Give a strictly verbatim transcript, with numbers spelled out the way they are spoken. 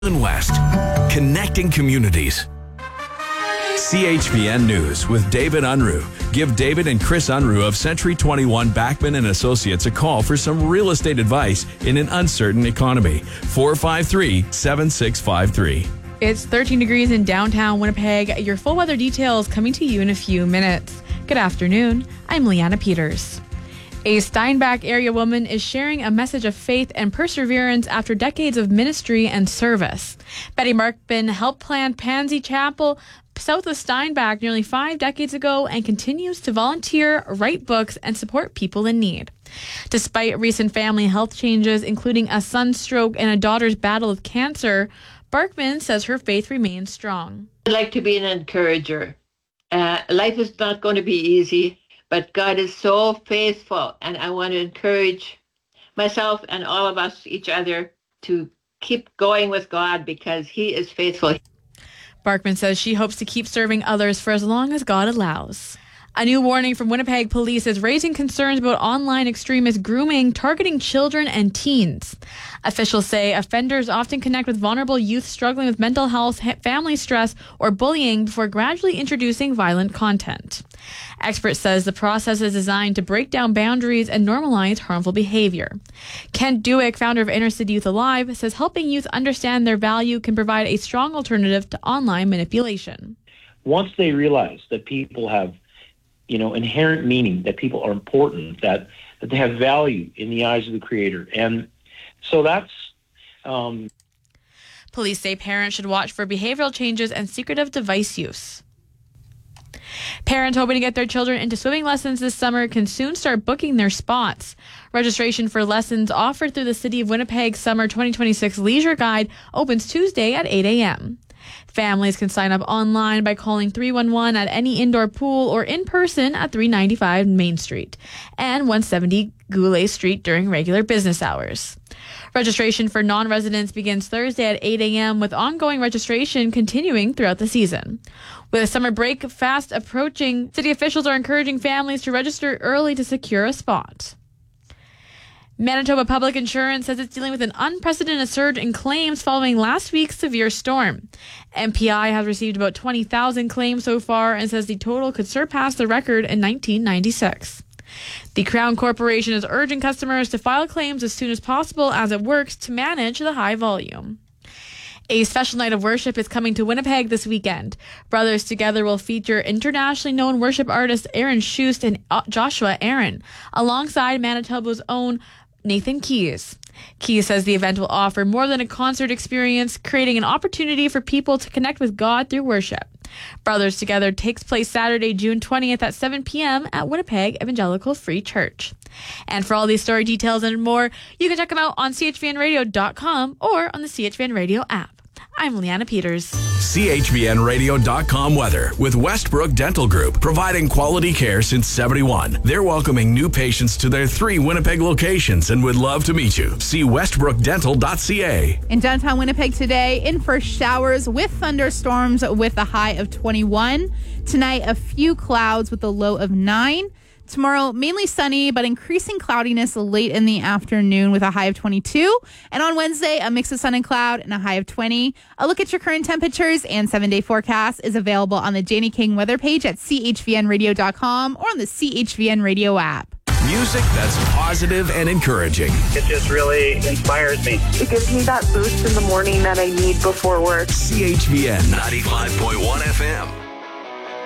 and West, connecting communities. C H V N News with David Unruh. Give David and Chris Unruh of Century twenty-one Backman and Associates a call for some real estate advice in an uncertain economy. four five three, seven six five three. It's thirteen degrees in downtown Winnipeg. Your full weather details coming to you in a few minutes. Good afternoon. I'm Leanna Peters. A Steinbach area woman is sharing a message of faith and perseverance after decades of ministry and service. Betty Markman helped plant Pansy Chapel south of Steinbach nearly five decades ago and continues to volunteer, write books, and support people in need. Despite recent family health changes, including a son's stroke and a daughter's battle with cancer, Barkman says her faith remains strong. I'd like to be an encourager. Uh, life is not going to be easy, but God is so faithful, and I want to encourage myself and all of us, each other, to keep going with God because He is faithful. Barkman says she hopes to keep serving others for as long as God allows. A new warning from Winnipeg police is raising concerns about online extremist grooming targeting children and teens. Officials say offenders often connect with vulnerable youth struggling with mental health, family stress, or bullying before gradually introducing violent content. Expert says the process is designed to break down boundaries and normalize harmful behavior. Kent Dewick, founder of Inner City Youth Alive, says helping youth understand their value can provide a strong alternative to online manipulation. Once they realize that people have you know, inherent meaning, that people are important, that, that they have value in the eyes of the Creator. And so that's... Um... Police say parents should watch for behavioral changes and secretive device use. Parents hoping to get their children into swimming lessons this summer can soon start booking their spots. Registration for lessons offered through the City of Winnipeg Summer twenty twenty-six Leisure Guide opens Tuesday at eight a.m. Families can sign up online by calling three one one at any indoor pool or in person at three ninety-five Main Street and one seventy Goulet Street during regular business hours. Registration for non-residents begins Thursday at eight a.m. with ongoing registration continuing throughout the season. With a summer break fast approaching, city officials are encouraging families to register early to secure a spot. Manitoba Public Insurance says it's dealing with an unprecedented surge in claims following last week's severe storm. M P I has received about twenty thousand claims so far and says the total could surpass the record in nineteen ninety-six. The Crown Corporation is urging customers to file claims as soon as possible as it works to manage the high volume. A special night of worship is coming to Winnipeg this weekend. Brothers Together will feature internationally known worship artists Aaron Schust and Joshua Aaron, alongside Manitoba's own Nathan Keys. Keys says the event will offer more than a concert experience, creating an opportunity for people to connect with God through worship. Brothers Together takes place Saturday, June twentieth at seven p.m. at Winnipeg Evangelical Free Church. And for all these story details and more, you can check them out on C H V N radio dot com or on the C H V N Radio app. I'm Leanna Peters. C H V N radio dot com weather with Westbrook Dental Group, providing quality care since seventy-one. They're welcoming new patients to their three Winnipeg locations and would love to meet you. See westbrook dental dot c a. In downtown Winnipeg today, in for showers with thunderstorms with a high of twenty-one. Tonight, a few clouds with a low of nine. Tomorrow, mainly sunny, but increasing cloudiness late in the afternoon with a high of twenty-two. And on Wednesday, a mix of sun and cloud and a high of twenty. A look at your current temperatures and seven-day forecast is available on the Janie King weather page at C H V N radio dot com or on the C H V N Radio app. Music that's positive and encouraging. It just really inspires me. It gives me that boost in the morning that I need before work. C H V N ninety-five point one F M.